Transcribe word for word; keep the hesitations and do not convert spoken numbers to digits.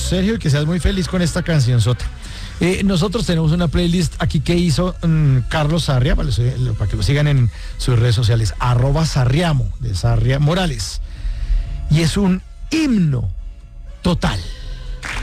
Sergio, y que seas muy feliz con esta canción sota. Eh, nosotros tenemos una playlist aquí que hizo um, Carlos Sarria, para, para que lo sigan en sus redes sociales, arroba Sarriamo, de Sarria Morales. Y es un himno total.